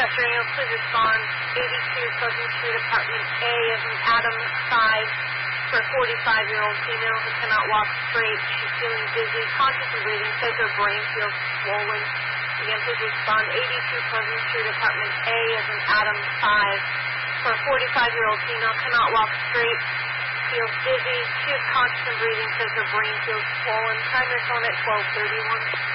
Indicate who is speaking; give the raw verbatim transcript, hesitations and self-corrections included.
Speaker 1: Chester ambulance, please respond. eighty-two Pleasant Street, apartment A is an Adam five for a forty-five-year-old female who cannot walk straight. She's feeling dizzy, conscious and breathing, says her brain feels swollen. Again, please respond. eighty-two Pleasant Street, apartment A is an Adam five for a forty-five-year-old female cannot walk straight. Feels dizzy. She is conscious and breathing, says her brain feels swollen. Primary phone at twelve thirty-one.